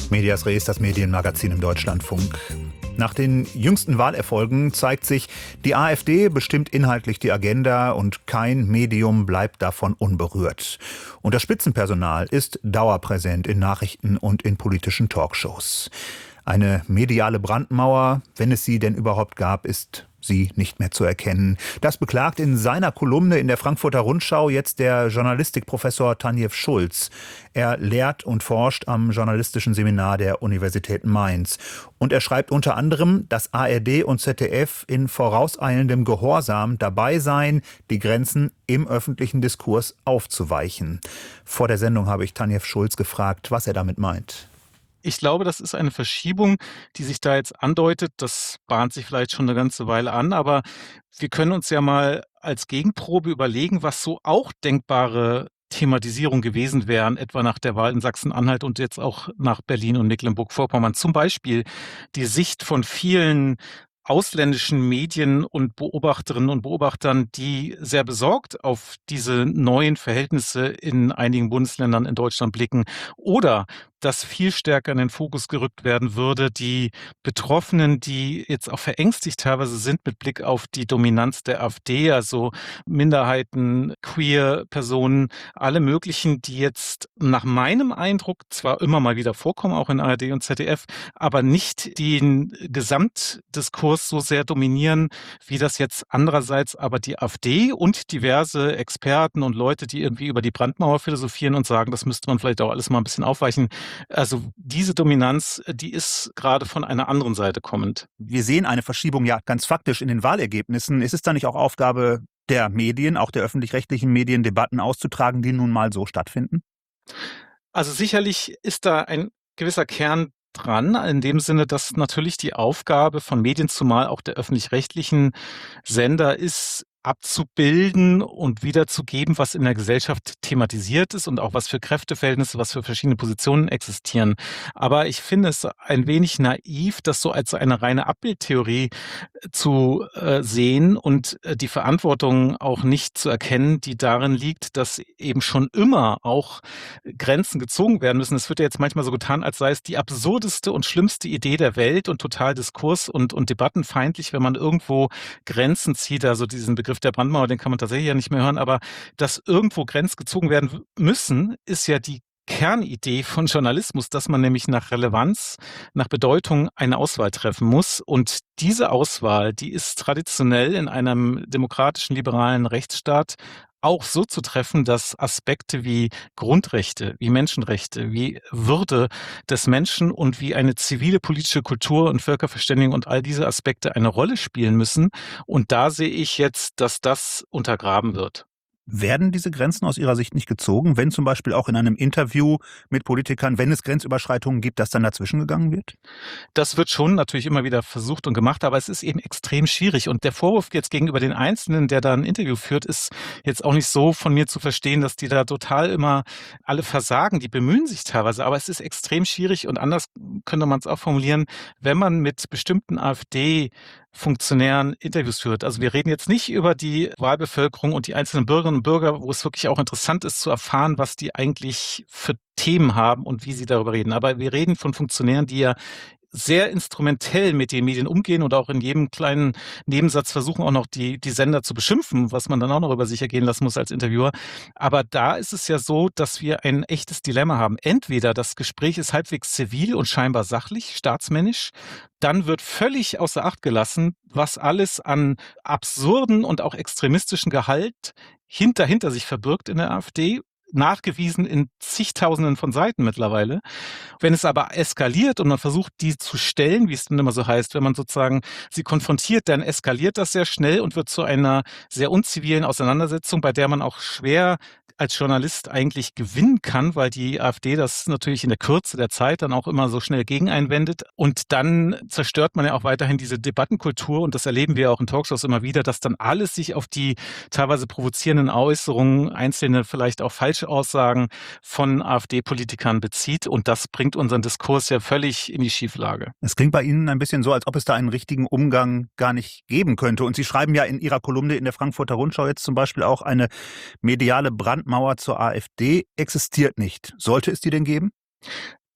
Medias Res, das Medienmagazin im Deutschlandfunk. Nach den jüngsten Wahlerfolgen zeigt sich, die AfD bestimmt inhaltlich die Agenda und kein Medium bleibt davon unberührt. Und das Spitzenpersonal ist dauerpräsent in Nachrichten und in politischen Talkshows. Eine mediale Brandmauer, wenn es sie denn überhaupt gab, ist sie nicht mehr zu erkennen. Das beklagt in seiner Kolumne in der Frankfurter Rundschau jetzt der Journalistikprofessor Tanjev Schulz. Er lehrt und forscht am Journalistischen Seminar der Universität Mainz. Und er schreibt unter anderem, dass ARD und ZDF in vorauseilendem Gehorsam dabei seien, die Grenzen im öffentlichen Diskurs aufzuweichen. Vor der Sendung habe ich Tanjev Schulz gefragt, was er damit meint. Ich glaube, das ist eine Verschiebung, die sich da jetzt andeutet. Das bahnt sich vielleicht schon eine ganze Weile an, aber wir können uns ja mal als Gegenprobe überlegen, was so auch denkbare Thematisierung gewesen wären, etwa nach der Wahl in Sachsen-Anhalt und jetzt auch nach Berlin und Mecklenburg-Vorpommern. Zum Beispiel die Sicht von vielen ausländischen Medien und Beobachterinnen und Beobachtern, die sehr besorgt auf diese neuen Verhältnisse in einigen Bundesländern in Deutschland blicken, oder dass viel stärker in den Fokus gerückt werden würde, die Betroffenen, die jetzt auch verängstigt teilweise sind mit Blick auf die Dominanz der AfD, also Minderheiten, Queer-Personen, alle möglichen, die jetzt nach meinem Eindruck zwar immer mal wieder vorkommen, auch in ARD und ZDF, aber nicht den Gesamtdiskurs so sehr dominieren, wie das jetzt andererseits aber die AfD und diverse Experten und Leute, die irgendwie über die Brandmauer philosophieren und sagen, das müsste man vielleicht auch alles mal ein bisschen aufweichen. Also diese Dominanz, die ist gerade von einer anderen Seite kommend. Wir sehen eine Verschiebung ja ganz faktisch in den Wahlergebnissen. Ist es da nicht auch Aufgabe der Medien, auch der öffentlich-rechtlichen Medien, Debatten auszutragen, die nun mal so stattfinden? Also sicherlich ist da ein gewisser Kern dran, in dem Sinne, dass natürlich die Aufgabe von Medien, zumal auch der öffentlich-rechtlichen Sender, ist, abzubilden und wiederzugeben, was in der Gesellschaft thematisiert ist und auch was für Kräfteverhältnisse, was für verschiedene Positionen existieren. Aber ich finde es ein wenig naiv, das so als eine reine Abbildtheorie zu sehen und die Verantwortung auch nicht zu erkennen, die darin liegt, dass eben schon immer auch Grenzen gezogen werden müssen. Es wird ja jetzt manchmal so getan, als sei es die absurdeste und schlimmste Idee der Welt und total diskurs- und debattenfeindlich, wenn man irgendwo Grenzen zieht. Also diesen Begriff der Brandmauer, den kann man tatsächlich ja nicht mehr hören, aber dass irgendwo Grenzen gezogen werden müssen, ist ja die Kernidee von Journalismus, dass man nämlich nach Relevanz, nach Bedeutung eine Auswahl treffen muss. Und diese Auswahl, die ist traditionell in einem demokratischen, liberalen Rechtsstaat auch so zu treffen, dass Aspekte wie Grundrechte, wie Menschenrechte, wie Würde des Menschen und wie eine zivile politische Kultur und Völkerverständigung und all diese Aspekte eine Rolle spielen müssen. Und da sehe ich jetzt, dass das untergraben wird. Werden diese Grenzen aus Ihrer Sicht nicht gezogen, wenn zum Beispiel auch in einem Interview mit Politikern, wenn es Grenzüberschreitungen gibt, dass dann dazwischen gegangen wird? Das wird schon natürlich immer wieder versucht und gemacht, aber es ist eben extrem schwierig. Und der Vorwurf jetzt gegenüber den Einzelnen, der da ein Interview führt, ist jetzt auch nicht so von mir zu verstehen, dass die da total immer alle versagen. Die bemühen sich teilweise, aber es ist extrem schwierig und anders könnte man es auch formulieren, wenn man mit bestimmten AfD-Funktionären Interviews führt. Also wir reden jetzt nicht über die Wahlbevölkerung und die einzelnen Bürgerinnen und Bürger, wo es wirklich auch interessant ist zu erfahren, was die eigentlich für Themen haben und wie sie darüber reden. Aber wir reden von Funktionären, die ja sehr instrumentell mit den Medien umgehen und auch in jedem kleinen Nebensatz versuchen auch noch die Sender zu beschimpfen, was man dann auch noch über sich ergehen lassen muss als Interviewer. Aber da ist es ja so, dass wir ein echtes Dilemma haben. Entweder das Gespräch ist halbwegs zivil und scheinbar sachlich, staatsmännisch, dann wird völlig außer Acht gelassen, was alles an absurden und auch extremistischen Gehalt hinter sich verbirgt in der AfD, nachgewiesen in zigtausenden von Seiten mittlerweile. Wenn es aber eskaliert und man versucht, die zu stellen, wie es dann immer so heißt, wenn man sozusagen sie konfrontiert, dann eskaliert das sehr schnell und wird zu einer sehr unzivilen Auseinandersetzung, bei der man auch schwer als Journalist eigentlich gewinnen kann, weil die AfD das natürlich in der Kürze der Zeit dann auch immer so schnell gegen einwendet. Und dann zerstört man ja auch weiterhin diese Debattenkultur und das erleben wir auch in Talkshows immer wieder, dass dann alles sich auf die teilweise provozierenden Äußerungen, einzelne vielleicht auch falsche Aussagen von AfD-Politikern bezieht und das bringt unseren Diskurs ja völlig in die Schieflage. Es klingt bei Ihnen ein bisschen so, als ob es da einen richtigen Umgang gar nicht geben könnte. Und Sie schreiben ja in Ihrer Kolumne in der Frankfurter Rundschau jetzt zum Beispiel auch, eine mediale Brandmauer zur AfD existiert nicht. Sollte es die denn geben?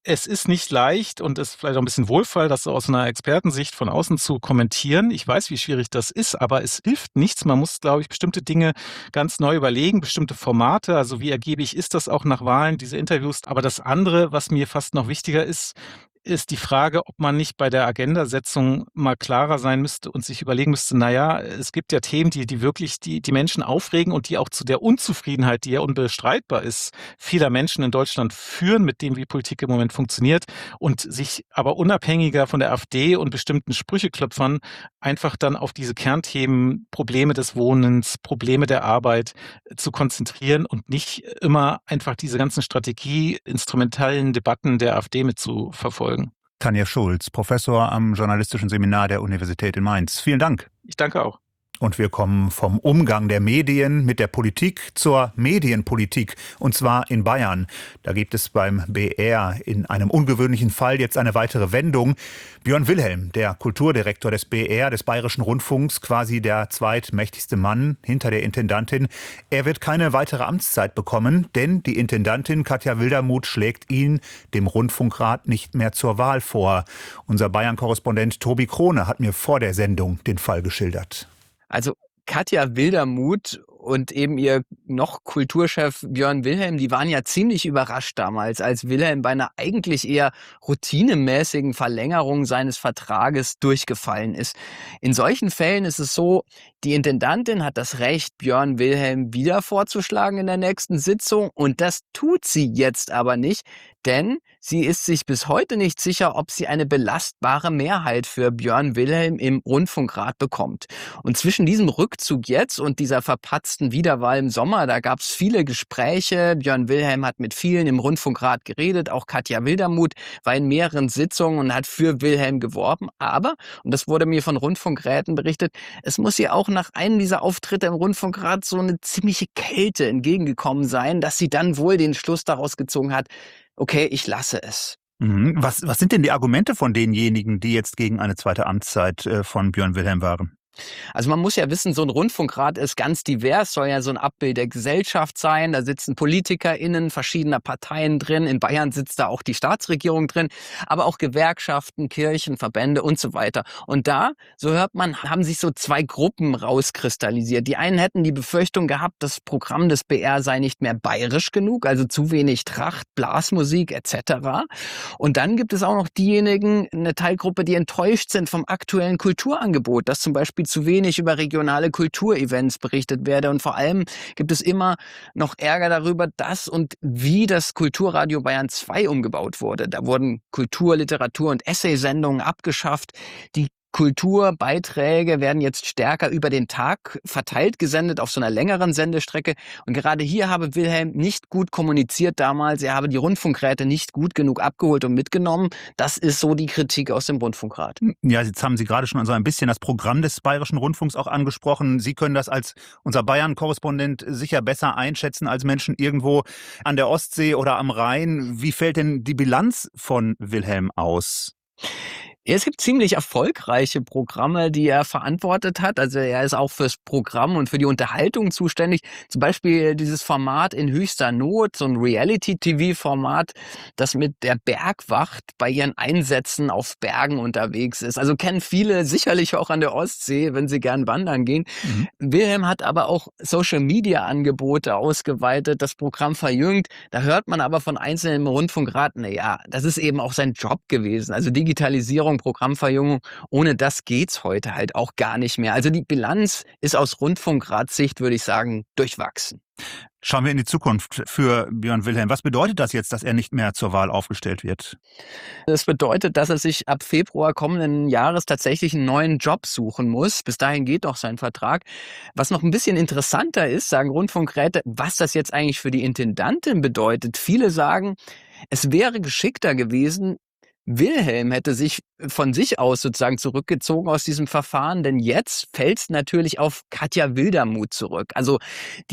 Es ist nicht leicht und es ist vielleicht auch ein bisschen Wohlfall, das so aus einer Expertensicht von außen zu kommentieren. Ich weiß, wie schwierig das ist, aber es hilft nichts. Man muss, glaube ich, bestimmte Dinge ganz neu überlegen, bestimmte Formate. Also wie ergiebig ist das auch nach Wahlen, diese Interviews? Aber das andere, was mir fast noch wichtiger ist die Frage, ob man nicht bei der Agendasetzung mal klarer sein müsste und sich überlegen müsste, naja, es gibt ja Themen, die wirklich die Menschen aufregen und die auch zu der Unzufriedenheit, die ja unbestreitbar ist, vieler Menschen in Deutschland führen mit dem, wie Politik im Moment funktioniert und sich aber unabhängiger von der AfD und bestimmten Sprücheklöpfern einfach dann auf diese Kernthemen, Probleme des Wohnens, Probleme der Arbeit zu konzentrieren und nicht immer einfach diese ganzen strategie-instrumentellen Debatten der AfD mitzuverfolgen. Tanja Schulz, Professor am Journalistischen Seminar der Universität in Mainz. Vielen Dank. Ich danke auch. Und wir kommen vom Umgang der Medien mit der Politik zur Medienpolitik, und zwar in Bayern. Da gibt es beim BR in einem ungewöhnlichen Fall jetzt eine weitere Wendung. Björn Wilhelm, der Kulturdirektor des BR, des Bayerischen Rundfunks, quasi der zweitmächtigste Mann hinter der Intendantin, er wird keine weitere Amtszeit bekommen, denn die Intendantin Katja Wildermuth schlägt ihn, dem Rundfunkrat, nicht mehr zur Wahl vor. Unser Bayern-Korrespondent Tobi Krone hat mir vor der Sendung den Fall geschildert. Also Katja Wildermuth und eben ihr noch Kulturchef Björn Wilhelm, die waren ja ziemlich überrascht damals, als Wilhelm bei einer eigentlich eher routinemäßigen Verlängerung seines Vertrages durchgefallen ist. In solchen Fällen ist es so, die Intendantin hat das Recht, Björn Wilhelm wieder vorzuschlagen in der nächsten Sitzung, und das tut sie jetzt aber nicht, denn sie ist sich bis heute nicht sicher, ob sie eine belastbare Mehrheit für Björn Wilhelm im Rundfunkrat bekommt. Und zwischen diesem Rückzug jetzt und dieser verpatzten Wiederwahl im Sommer, da gab es viele Gespräche. Björn Wilhelm hat mit vielen im Rundfunkrat geredet, auch Katja Wildermuth war in mehreren Sitzungen und hat für Wilhelm geworben. Aber, und das wurde mir von Rundfunkräten berichtet, es muss ihr auch nach einem dieser Auftritte im Rundfunkrat so eine ziemliche Kälte entgegengekommen sein, dass sie dann wohl den Schluss daraus gezogen hat: Okay, ich lasse es. Was sind denn die Argumente von denjenigen, die jetzt gegen eine zweite Amtszeit von Björn Wilhelm waren? Also man muss ja wissen, so ein Rundfunkrat ist ganz divers, soll ja so ein Abbild der Gesellschaft sein. Da sitzen PolitikerInnen verschiedener Parteien drin. In Bayern sitzt da auch die Staatsregierung drin, aber auch Gewerkschaften, Kirchen, Verbände und so weiter. Und da, so hört man, haben sich so zwei Gruppen rauskristallisiert. Die einen hätten die Befürchtung gehabt, das Programm des BR sei nicht mehr bayerisch genug, also zu wenig Tracht, Blasmusik etc. Und dann gibt es auch noch diejenigen, eine Teilgruppe, die enttäuscht sind vom aktuellen Kulturangebot, das zum Beispiel zu wenig über regionale Kulturevents berichtet werde. Und vor allem gibt es immer noch Ärger darüber, dass und wie das Kulturradio Bayern 2 umgebaut wurde. Da wurden Kultur-, Literatur- und Essaysendungen abgeschafft. Die Kulturbeiträge werden jetzt stärker über den Tag verteilt gesendet auf so einer längeren Sendestrecke. Und gerade hier habe Wilhelm nicht gut kommuniziert damals. Er habe die Rundfunkräte nicht gut genug abgeholt und mitgenommen. Das ist so die Kritik aus dem Rundfunkrat. Ja, jetzt haben Sie gerade schon so ein bisschen das Programm des Bayerischen Rundfunks auch angesprochen. Sie können das als unser Bayern-Korrespondent sicher besser einschätzen als Menschen irgendwo an der Ostsee oder am Rhein. Wie fällt denn die Bilanz von Wilhelm aus? Es gibt ziemlich erfolgreiche Programme, die er verantwortet hat. Also er ist auch fürs Programm und für die Unterhaltung zuständig. Zum Beispiel dieses Format In höchster Not, so ein Reality-TV-Format, das mit der Bergwacht bei ihren Einsätzen auf Bergen unterwegs ist. Also kennen viele sicherlich auch an der Ostsee, wenn sie gern wandern gehen. Wilhelm hat aber auch Social-Media-Angebote ausgeweitet, das Programm verjüngt. Da hört man aber von Einzelnen im Rundfunkrat, naja, das ist eben auch sein Job gewesen. Also Digitalisierung, Programmverjüngung, ohne das geht's heute halt auch gar nicht mehr. Also die Bilanz ist aus Rundfunkratsicht, würde ich sagen, durchwachsen. Schauen wir in die Zukunft für Björn Wilhelm. Was bedeutet das jetzt, dass er nicht mehr zur Wahl aufgestellt wird? Das bedeutet, dass er sich ab Februar kommenden Jahres tatsächlich einen neuen Job suchen muss. Bis dahin geht noch sein Vertrag. Was noch ein bisschen interessanter ist, sagen Rundfunkräte, was das jetzt eigentlich für die Intendantin bedeutet. Viele sagen, es wäre geschickter gewesen, Wilhelm hätte sich von sich aus sozusagen zurückgezogen aus diesem Verfahren, denn jetzt fällt es natürlich auf Katja Wildermuth zurück. Also diese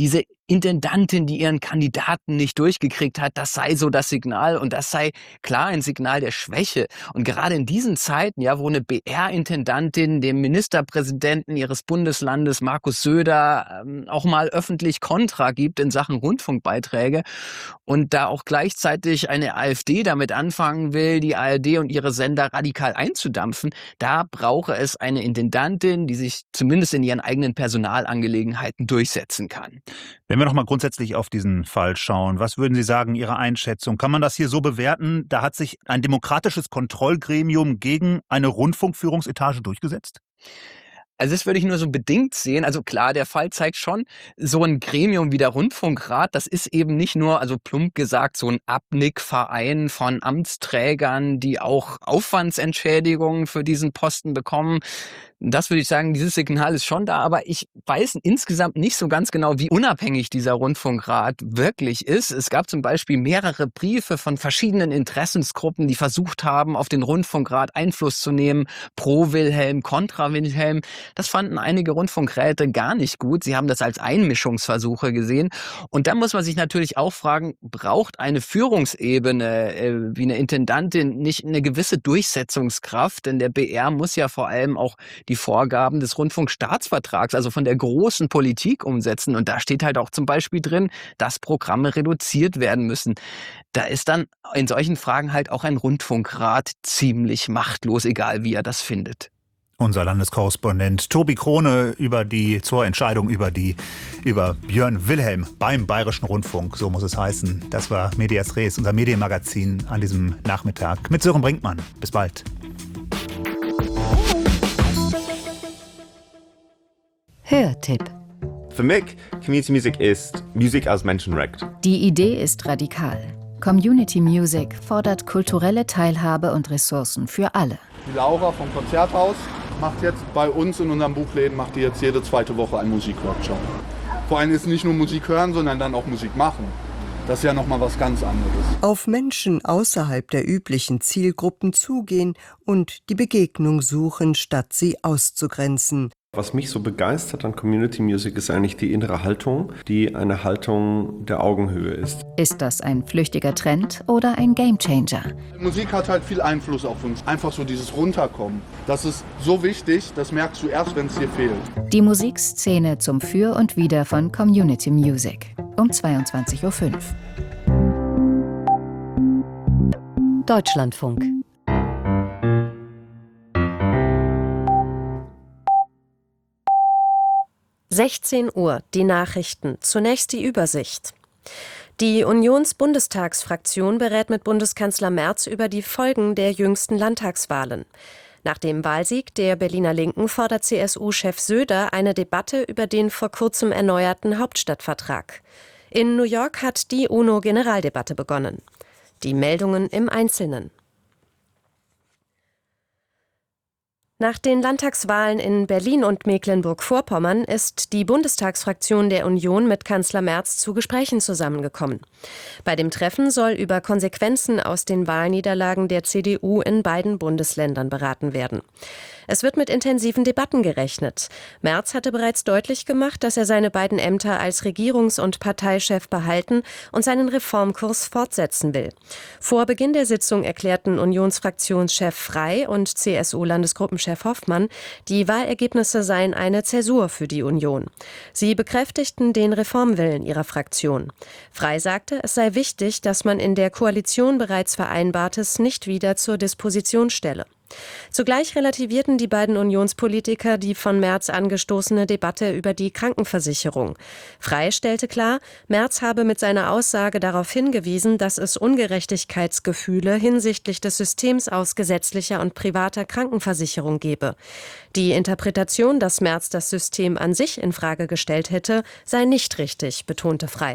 Intendantin, die ihren Kandidaten nicht durchgekriegt hat, das sei so das Signal und das sei klar ein Signal der Schwäche. Und gerade in diesen Zeiten, ja, wo eine BR-Intendantin dem Ministerpräsidenten ihres Bundeslandes, Markus Söder, auch mal öffentlich Kontra gibt in Sachen Rundfunkbeiträge und da auch gleichzeitig eine AfD damit anfangen will, die ARD und ihre Sender radikal einzudampfen, da brauche es eine Intendantin, die sich zumindest in ihren eigenen Personalangelegenheiten durchsetzen kann. Wenn wir noch mal grundsätzlich auf diesen Fall schauen, was würden Sie sagen, Ihre Einschätzung? Kann man das hier so bewerten, da hat sich ein demokratisches Kontrollgremium gegen eine Rundfunkführungsetage durchgesetzt? Also das würde ich nur so bedingt sehen. Also klar, der Fall zeigt schon, so ein Gremium wie der Rundfunkrat, das ist eben nicht nur, also plump gesagt, so ein Abnickverein von Amtsträgern, die auch Aufwandsentschädigungen für diesen Posten bekommen. Das würde ich sagen, dieses Signal ist schon da, aber ich weiß insgesamt nicht so ganz genau, wie unabhängig dieser Rundfunkrat wirklich ist. Es gab zum Beispiel mehrere Briefe von verschiedenen Interessensgruppen, die versucht haben, auf den Rundfunkrat Einfluss zu nehmen, pro Wilhelm, kontra Wilhelm. Das fanden einige Rundfunkräte gar nicht gut. Sie haben das als Einmischungsversuche gesehen. Und da muss man sich natürlich auch fragen, braucht eine Führungsebene wie eine Intendantin nicht eine gewisse Durchsetzungskraft? Denn der BR muss ja vor allem auch die Vorgaben des Rundfunkstaatsvertrags, also von der großen Politik umsetzen. Und da steht halt auch zum Beispiel drin, dass Programme reduziert werden müssen. Da ist dann in solchen Fragen halt auch ein Rundfunkrat ziemlich machtlos, egal wie er das findet. Unser Landeskorrespondent Tobi Krone zur Entscheidung über Björn Wilhelm beim Bayerischen Rundfunk, so muss es heißen. Das war Medias Res, unser Medienmagazin an diesem Nachmittag mit Sören Brinkmann. Bis bald. Hörtipp. Für mich, Community Music ist Musik als Menschenrecht. Die Idee ist radikal. Community Music fordert kulturelle Teilhabe und Ressourcen für alle. Die Laura vom Konzerthaus macht jetzt bei uns in unserem Buchläden jetzt jede zweite Woche einen Musikworkshop. Vor allem ist nicht nur Musik hören, sondern dann auch Musik machen. Das ist ja nochmal was ganz anderes. Auf Menschen außerhalb der üblichen Zielgruppen zugehen und die Begegnung suchen, statt sie auszugrenzen. Was mich so begeistert an Community Music ist eigentlich die innere Haltung, die eine Haltung der Augenhöhe ist. Ist das ein flüchtiger Trend oder ein Gamechanger? Musik hat halt viel Einfluss auf uns. Einfach so dieses Runterkommen. Das ist so wichtig, das merkst du erst, wenn es dir fehlt. Die Musikszene zum Für und Wider von Community Music um 22.05 Uhr. Deutschlandfunk. Uhr, die Nachrichten. Zunächst die Übersicht. Die Unionsbundestagsfraktion berät mit Bundeskanzler Merz über die Folgen der jüngsten Landtagswahlen. Nach dem Wahlsieg der Berliner Linken fordert CSU-Chef Söder eine Debatte über den vor kurzem erneuerten Hauptstadtvertrag. In New York hat die UNO-Generaldebatte begonnen. Die Meldungen im Einzelnen. Nach den Landtagswahlen in Berlin und Mecklenburg-Vorpommern ist die Bundestagsfraktion der Union mit Kanzler Merz zu Gesprächen zusammengekommen. Bei dem Treffen soll über Konsequenzen aus den Wahlniederlagen der CDU in beiden Bundesländern beraten werden. Es wird mit intensiven Debatten gerechnet. Merz hatte bereits deutlich gemacht, dass er seine beiden Ämter als Regierungs- und Parteichef behalten und seinen Reformkurs fortsetzen will. Vor Beginn der Sitzung erklärten Unionsfraktionschef Frey und CSU-Landesgruppenchef Hoffmann, die Wahlergebnisse seien eine Zäsur für die Union. Sie bekräftigten den Reformwillen ihrer Fraktion. Frey sagte, es sei wichtig, dass man in der Koalition bereits Vereinbartes nicht wieder zur Disposition stelle. Zugleich relativierten die beiden Unionspolitiker die von Merz angestoßene Debatte über die Krankenversicherung. Frey stellte klar, Merz habe mit seiner Aussage darauf hingewiesen, dass es Ungerechtigkeitsgefühle hinsichtlich des Systems aus gesetzlicher und privater Krankenversicherung gebe. Die Interpretation, dass Merz das System an sich in Frage gestellt hätte, sei nicht richtig, betonte Frey.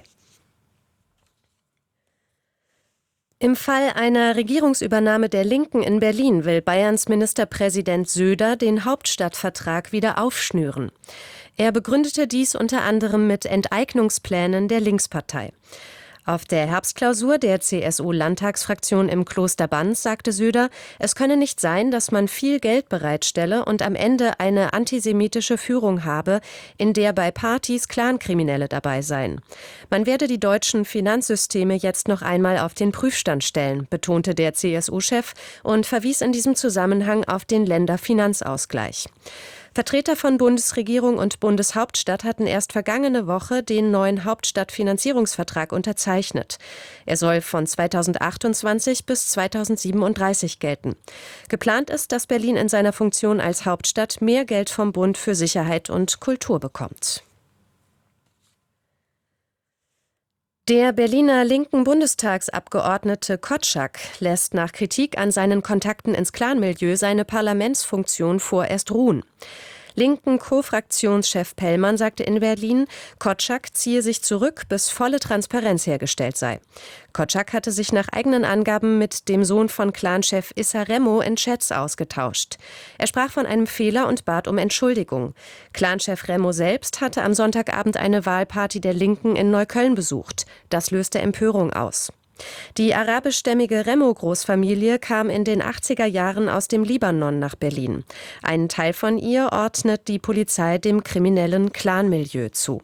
Im Fall einer Regierungsübernahme der Linken in Berlin will Bayerns Ministerpräsident Söder den Hauptstadtvertrag wieder aufschnüren. Er begründete dies unter anderem mit Enteignungsplänen der Linkspartei. Auf der Herbstklausur der CSU-Landtagsfraktion im Kloster Banz sagte Söder, es könne nicht sein, dass man viel Geld bereitstelle und am Ende eine antisemitische Führung habe, in der bei Partys Clankriminelle dabei seien. Man werde die deutschen Finanzsysteme jetzt noch einmal auf den Prüfstand stellen, betonte der CSU-Chef und verwies in diesem Zusammenhang auf den Länderfinanzausgleich. Vertreter von Bundesregierung und Bundeshauptstadt hatten erst vergangene Woche den neuen Hauptstadtfinanzierungsvertrag unterzeichnet. Er soll von 2028 bis 2037 gelten. Geplant ist, dass Berlin in seiner Funktion als Hauptstadt mehr Geld vom Bund für Sicherheit und Kultur bekommt. Der Berliner linken Bundestagsabgeordnete Kotschak lässt nach Kritik an seinen Kontakten ins Clanmilieu seine Parlamentsfunktion vorerst ruhen. Linken Co-Fraktionschef Pellmann sagte in Berlin, Kotschak ziehe sich zurück, bis volle Transparenz hergestellt sei. Kotschak hatte sich nach eigenen Angaben mit dem Sohn von Clanchef Issa Remo in Chats ausgetauscht. Er sprach von einem Fehler und bat um Entschuldigung. Clanchef Remo selbst hatte am Sonntagabend eine Wahlparty der Linken in Neukölln besucht. Das löste Empörung aus. Die arabischstämmige Remo-Großfamilie kam in den 80er Jahren aus dem Libanon nach Berlin. Einen Teil von ihr ordnet die Polizei dem kriminellen Clanmilieu zu.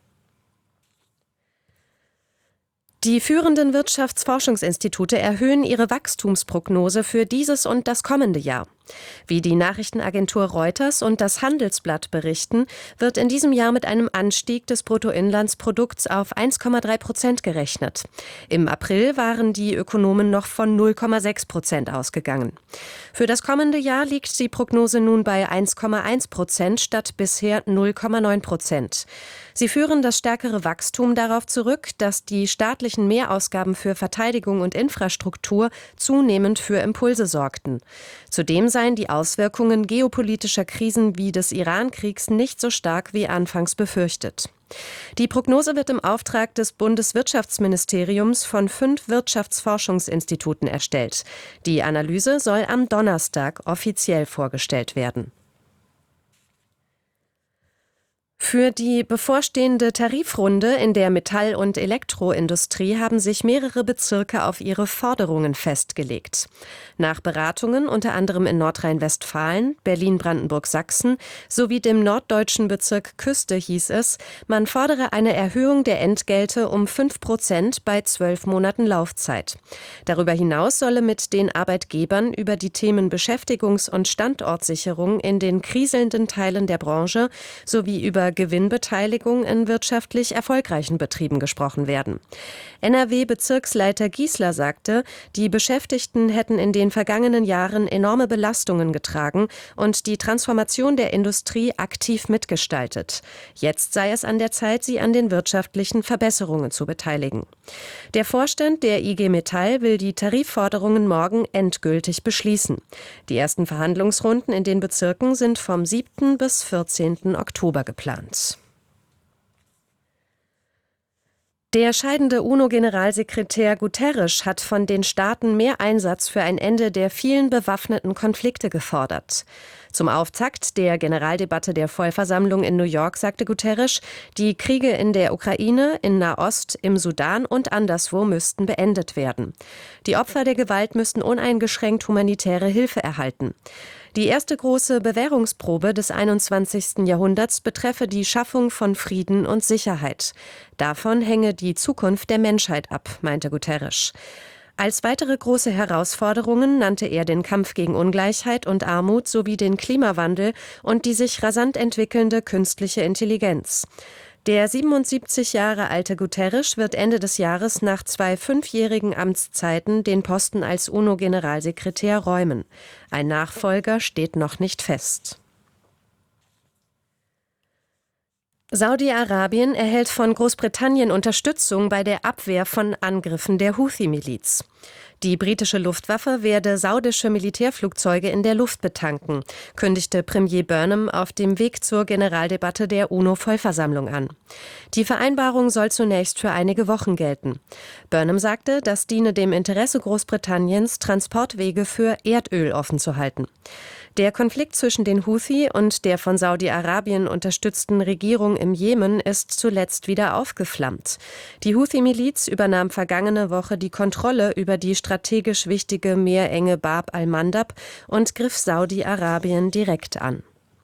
Die führenden Wirtschaftsforschungsinstitute erhöhen ihre Wachstumsprognose für dieses und das kommende Jahr. Wie die Nachrichtenagentur Reuters und das Handelsblatt berichten, wird in diesem Jahr mit einem Anstieg des Bruttoinlandsprodukts auf 1,3% gerechnet. Im April waren die Ökonomen noch von 0,6% ausgegangen. Für das kommende Jahr liegt die Prognose nun bei 1,1% statt bisher 0,9%. Sie führen das stärkere Wachstum darauf zurück, dass die staatlichen Mehrausgaben für Verteidigung und Infrastruktur zunehmend für Impulse sorgten. Zudem seien die Auswirkungen geopolitischer Krisen wie des Iran-Kriegs nicht so stark wie anfangs befürchtet. Die Prognose wird im Auftrag des Bundeswirtschaftsministeriums von 5 Wirtschaftsforschungsinstituten erstellt. Die Analyse soll am Donnerstag offiziell vorgestellt werden. Für die bevorstehende Tarifrunde in der Metall- und Elektroindustrie haben sich mehrere Bezirke auf ihre Forderungen festgelegt. Nach Beratungen unter anderem in Nordrhein-Westfalen, Berlin-Brandenburg-Sachsen sowie dem norddeutschen Bezirk Küste hieß es, man fordere eine Erhöhung der Entgelte um 5% bei 12 Monaten Laufzeit. Darüber hinaus solle mit den Arbeitgebern über die Themen Beschäftigungs- und Standortsicherung in den kriselnden Teilen der Branche sowie über Gewinnbeteiligung in wirtschaftlich erfolgreichen Betrieben gesprochen werden. NRW-Bezirksleiter Giesler sagte, die Beschäftigten hätten in den vergangenen Jahren enorme Belastungen getragen und die Transformation der Industrie aktiv mitgestaltet. Jetzt sei es an der Zeit, sie an den wirtschaftlichen Verbesserungen zu beteiligen. Der Vorstand der IG Metall will die Tarifforderungen morgen endgültig beschließen. Die ersten Verhandlungsrunden in den Bezirken sind vom 7. bis 14. Oktober geplant. Der scheidende UNO-Generalsekretär Guterres hat von den Staaten mehr Einsatz für ein Ende der vielen bewaffneten Konflikte gefordert. Zum Auftakt der Generaldebatte der Vollversammlung in New York sagte Guterres, die Kriege in der Ukraine, in Nahost, im Sudan und anderswo müssten beendet werden. Die Opfer der Gewalt müssten uneingeschränkt humanitäre Hilfe erhalten. Die erste große Bewährungsprobe des 21. Jahrhunderts betreffe die Schaffung von Frieden und Sicherheit. Davon hänge die Zukunft der Menschheit ab, meinte Guterres. Als weitere große Herausforderungen nannte er den Kampf gegen Ungleichheit und Armut sowie den Klimawandel und die sich rasant entwickelnde künstliche Intelligenz. Der 77 Jahre alte Guterres wird Ende des Jahres nach 2 5-jährigen Amtszeiten den Posten als UNO-Generalsekretär räumen. Ein Nachfolger steht noch nicht fest. Saudi-Arabien erhält von Großbritannien Unterstützung bei der Abwehr von Angriffen der Houthi-Miliz. Die britische Luftwaffe werde saudische Militärflugzeuge in der Luft betanken, kündigte Premier Burnham auf dem Weg zur Generaldebatte der UNO-Vollversammlung an. Die Vereinbarung soll zunächst für einige Wochen gelten. Burnham sagte, das diene dem Interesse Großbritanniens, Transportwege für Erdöl offen zu halten. Der Konflikt zwischen den Houthi und der von Saudi-Arabien unterstützten Regierung im Jemen ist zuletzt wieder aufgeflammt. Die Houthi-Miliz übernahm vergangene Woche die Kontrolle über die strategisch wichtige Meerenge Bab al-Mandab und griff Saudi-Arabien direkt an.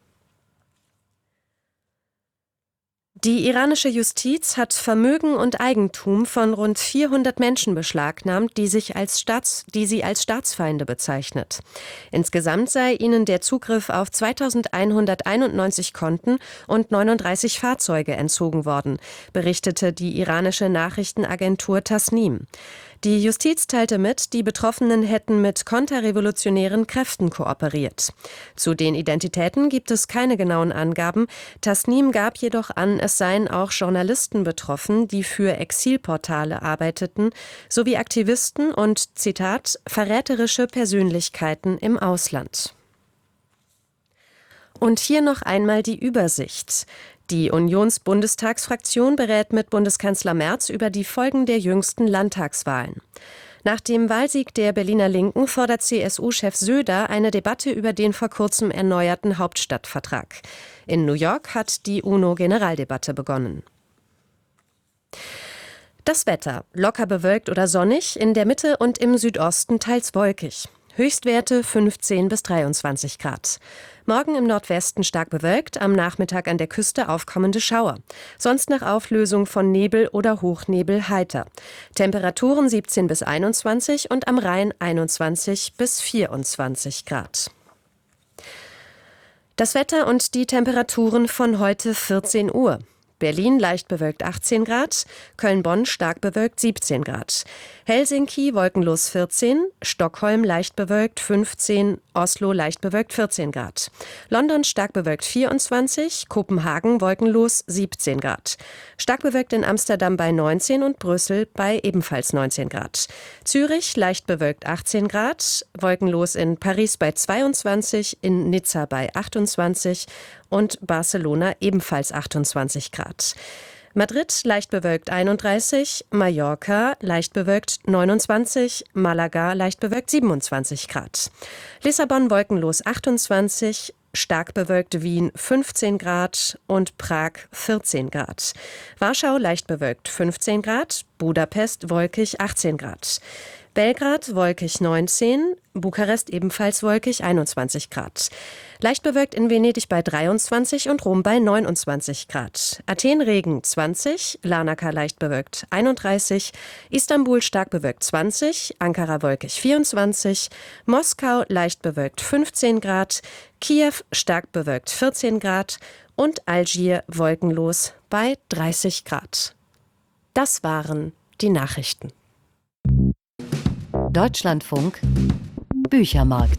Die iranische Justiz hat Vermögen und Eigentum von rund 400 Menschen beschlagnahmt, die sie als Staatsfeinde bezeichnet. Insgesamt sei ihnen der Zugriff auf 2191 Konten und 39 Fahrzeuge entzogen worden, berichtete die iranische Nachrichtenagentur Tasnim. Die Justiz teilte mit, die Betroffenen hätten mit konterrevolutionären Kräften kooperiert. Zu den Identitäten gibt es keine genauen Angaben. Tasnim gab jedoch an, es seien auch Journalisten betroffen, die für Exilportale arbeiteten, sowie Aktivisten und, Zitat, verräterische Persönlichkeiten im Ausland. Und hier noch einmal die Übersicht. Die Unionsbundestagsfraktion berät mit Bundeskanzler Merz über die Folgen der jüngsten Landtagswahlen. Nach dem Wahlsieg der Berliner Linken fordert CSU-Chef Söder eine Debatte über den vor kurzem erneuerten Hauptstadtvertrag. In New York hat die UNO-Generaldebatte begonnen. Das Wetter: locker bewölkt oder sonnig, in der Mitte und im Südosten teils wolkig. Höchstwerte 15 bis 23 Grad. Morgen im Nordwesten stark bewölkt, am Nachmittag an der Küste aufkommende Schauer. Sonst nach Auflösung von Nebel oder Hochnebel heiter. Temperaturen 17 bis 21 und am Rhein 21 bis 24 Grad. Das Wetter und die Temperaturen von heute 14 Uhr. Berlin leicht bewölkt 18 Grad, Köln-Bonn stark bewölkt 17 Grad, Helsinki wolkenlos 14, Stockholm leicht bewölkt 15, Oslo leicht bewölkt 14 Grad, London stark bewölkt 24, Kopenhagen wolkenlos 17 Grad, stark bewölkt in Amsterdam bei 19 und Brüssel bei ebenfalls 19 Grad, Zürich leicht bewölkt 18 Grad, wolkenlos in Paris bei 22, in Nizza bei 28 und Barcelona ebenfalls 28 Grad. Madrid leicht bewölkt 31, Mallorca leicht bewölkt 29, Malaga leicht bewölkt 27 Grad. Lissabon wolkenlos 28, stark bewölkt Wien 15 Grad und Prag 14 Grad. Warschau leicht bewölkt 15 Grad, Budapest wolkig 18 Grad. Belgrad wolkig 19, Bukarest ebenfalls wolkig 21 Grad. Leicht bewölkt in Venedig bei 23 und Rom bei 29 Grad. Athen Regen 20, Larnaca leicht bewölkt 31, Istanbul stark bewölkt 20, Ankara wolkig 24, Moskau leicht bewölkt 15 Grad, Kiew stark bewölkt 14 Grad und Algier wolkenlos bei 30 Grad. Das waren die Nachrichten. Deutschlandfunk Büchermarkt.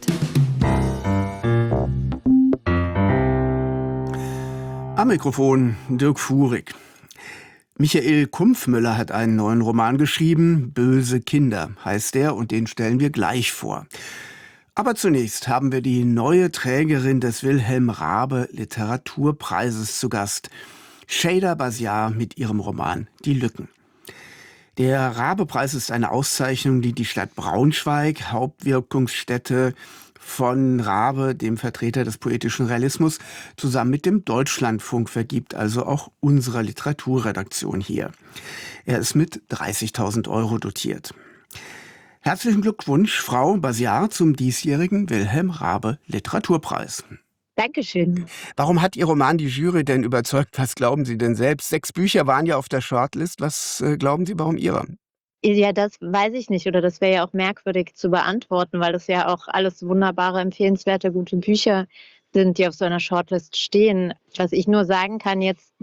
Am Mikrofon Dirk Fuhrig. Michael Kumpfmüller hat einen neuen Roman geschrieben. Böse Kinder heißt er, und den stellen wir gleich vor. Aber zunächst haben wir die neue Trägerin des Wilhelm Raabe Literaturpreises zu Gast. Şeyda Basiar mit ihrem Roman Die Lücken. Der Raabe-Preis ist eine Auszeichnung, die die Stadt Braunschweig, Hauptwirkungsstätte von Raabe, dem Vertreter des poetischen Realismus, zusammen mit dem Deutschlandfunk vergibt, also auch unserer Literaturredaktion hier. Er ist mit 30.000 € dotiert. Herzlichen Glückwunsch, Frau Basiar, zum diesjährigen Wilhelm Raabe Literaturpreis. Dankeschön. Warum hat Ihr Roman die Jury denn überzeugt? Was glauben Sie denn selbst? 6 Bücher waren ja auf der Shortlist. Was glauben Sie, warum Ihrer? Ja, das weiß ich nicht, oder das wäre ja auch merkwürdig zu beantworten, weil das ja auch alles wunderbare, empfehlenswerte, gute Bücher sind, die auf so einer Shortlist stehen. Was ich nur sagen kann jetzt nach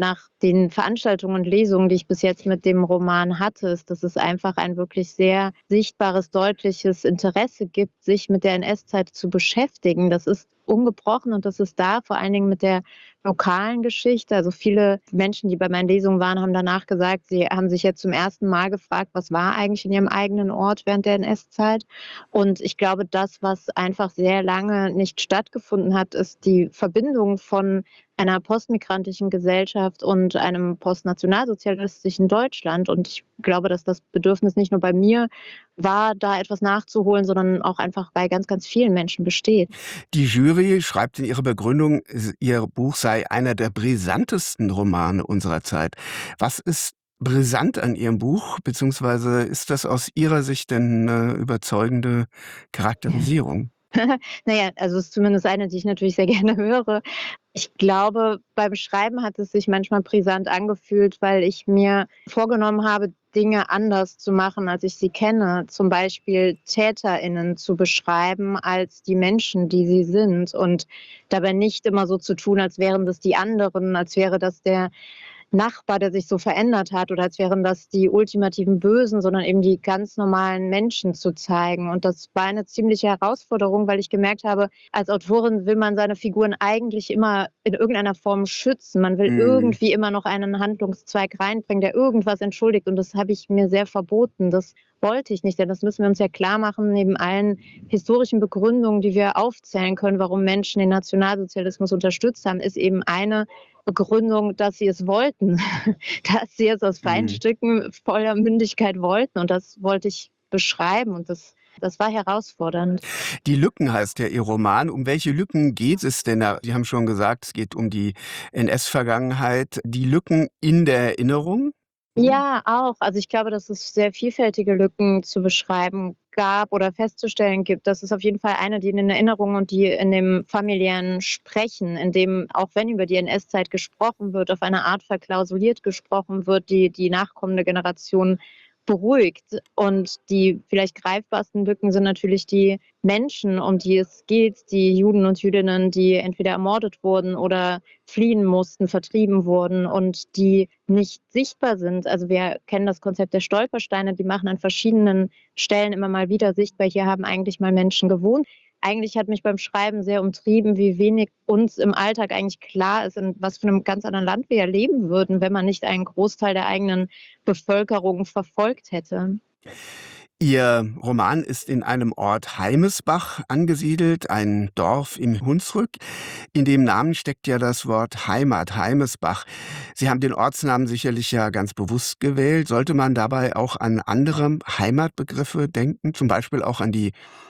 den Veranstaltungen und Lesungen, die ich bis jetzt mit dem Roman hatte, ist, dass es einfach ein wirklich sehr sichtbares, deutliches Interesse gibt, sich mit der NS-Zeit zu beschäftigen. Das ist ungebrochen und das ist da, vor allen Dingen mit der lokalen Geschichte. Also viele Menschen, die bei meinen Lesungen waren, haben danach gesagt, sie haben sich jetzt zum ersten Mal gefragt, was war eigentlich in ihrem eigenen Ort während der NS-Zeit. Und ich glaube, das, was einfach sehr lange nicht stattgefunden hat, ist die Verbindung von einer postmigrantischen Gesellschaft und einem postnationalsozialistischen Deutschland. Und ich glaube, dass das Bedürfnis nicht nur bei mir war, da etwas nachzuholen, sondern auch einfach bei ganz, ganz vielen Menschen besteht. Die Jury schreibt in ihrer Begründung, ihr Buch sei einer der brisantesten Romane unserer Zeit. Was ist brisant an Ihrem Buch, beziehungsweise ist das aus Ihrer Sicht denn eine überzeugende Charakterisierung? Naja, also es ist zumindest eine, die ich natürlich sehr gerne höre. Ich glaube, beim Schreiben hat es sich manchmal brisant angefühlt, weil ich mir vorgenommen habe, Dinge anders zu machen, als ich sie kenne. Zum Beispiel TäterInnen zu beschreiben als die Menschen, die sie sind. Und dabei nicht immer so zu tun, als wären das die anderen, als wäre das der Nachbar, der sich so verändert hat oder als wären das die ultimativen Bösen, sondern eben die ganz normalen Menschen zu zeigen. Und das war eine ziemliche Herausforderung, weil ich gemerkt habe, als Autorin will man seine Figuren eigentlich immer in irgendeiner Form schützen. Man will irgendwie immer noch einen Handlungszweig reinbringen, der irgendwas entschuldigt. Und das habe ich mir sehr verboten. Das wollte ich nicht, denn das müssen wir uns ja klar machen, neben allen historischen Begründungen, die wir aufzählen können, warum Menschen den Nationalsozialismus unterstützt haben, ist eben eine Begründung, dass sie es wollten, dass sie es aus freien Stücken voller Mündigkeit wollten. Und das wollte ich beschreiben und das war herausfordernd. Die Lücken heißt ja Ihr Roman. Um welche Lücken geht es denn da? Sie haben schon gesagt, es geht um die NS-Vergangenheit. Die Lücken in der Erinnerung? Ja, auch. Also ich glaube, dass es sehr vielfältige Lücken zu beschreiben gab oder festzustellen gibt. Das ist auf jeden Fall eine, die in den Erinnerungen und die in dem familiären Sprechen, in dem, auch wenn über die NS-Zeit gesprochen wird, auf eine Art verklausuliert gesprochen wird, die nachkommende Generation beruhigt. Und die vielleicht greifbarsten Lücken sind natürlich die Menschen, um die es geht, die Juden und Jüdinnen, die entweder ermordet wurden oder fliehen mussten, vertrieben wurden und die nicht sichtbar sind. Also wir kennen das Konzept der Stolpersteine, die machen an verschiedenen Stellen immer mal wieder sichtbar, hier haben eigentlich mal Menschen gewohnt. Eigentlich hat mich beim Schreiben sehr umtrieben, wie wenig uns im Alltag eigentlich klar ist, in was für einem ganz anderen Land wir ja leben würden, wenn man nicht einen Großteil der eigenen Bevölkerung verfolgt hätte. Ihr Roman ist in einem Ort Heimesbach angesiedelt, ein Dorf im Hunsrück. In dem Namen steckt ja das Wort Heimat, Heimesbach. Sie haben den Ortsnamen sicherlich ja ganz bewusst gewählt. Sollte man dabei auch an andere Heimatbegriffe denken, zum Beispiel auch an die